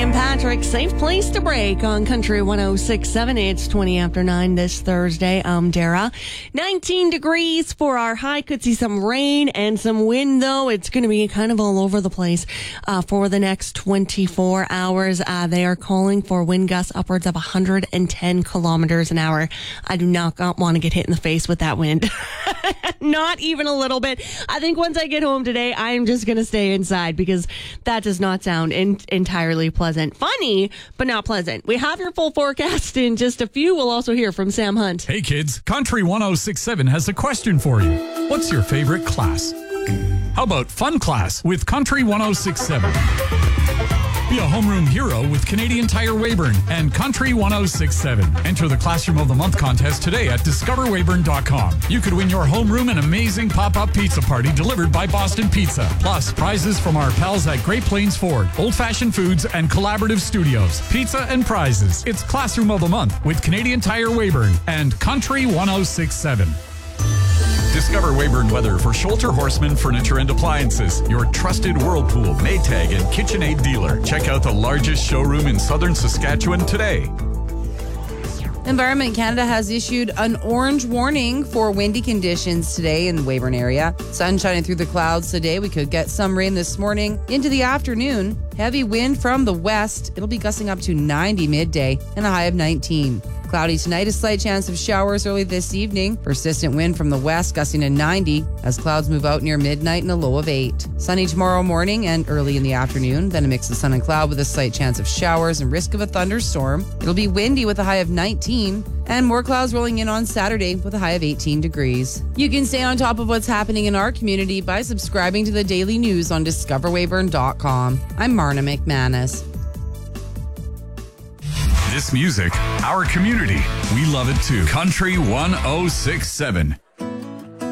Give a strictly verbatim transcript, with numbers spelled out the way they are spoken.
and Patrick, safe place to break on Country one oh six point seven. It's twenty after nine this Thursday. I'm Dara. nineteen degrees for our high. Could see some rain and some wind, though. It's going to be kind of all over the place uh, for the next twenty-four hours. Uh, they are calling for wind gusts upwards of one hundred ten kilometers an hour. I do not want to get hit in the face with that wind. Not even a little bit. I think once I get home today, I'm just going to stay inside because that does not sound in- entirely pleasant. Funny, but not pleasant. We have your full forecast in just a few. We'll also hear from Sam Hunt. Hey kids, Country one oh six point seven has a question for you. What's your favorite class? How about fun class with Country one oh six point seven? Be a homeroom hero with Canadian Tire Weyburn and Country one oh six point seven. Enter the Classroom of the Month contest today at discover weyburn dot com. You could win your homeroom an amazing pop-up pizza party delivered by Boston Pizza. Plus, prizes from our pals at Great Plains Ford, Old Fashioned Foods, and Collaborative Studios. Pizza and prizes. It's Classroom of the Month with Canadian Tire Weyburn and Country one oh six point seven. Discover Weyburn Weather for Scholter Horseman Furniture and Appliances, your trusted Whirlpool, Maytag, and KitchenAid dealer. Check out the largest showroom in southern Saskatchewan today. Environment Canada has issued an orange warning for windy conditions today in the Weyburn area. Sun shining through the clouds today. We could get some rain this morning into the afternoon. Heavy wind from the west. It'll be gusting up to ninety midday and a high of nineteen. Cloudy tonight, a slight chance of showers early this evening. Persistent wind from the west gusting to ninety as clouds move out near midnight and a low of eight. Sunny tomorrow morning and early in the afternoon. Then a mix of sun and cloud with a slight chance of showers and risk of a thunderstorm. It'll be windy with a high of nineteen and more clouds rolling in on Saturday with a high of eighteen degrees. You can stay on top of what's happening in our community by subscribing to the daily news on discover weyburn dot com. I'm Marna McManus. This music, our community, we love it too. Country one oh six point seven.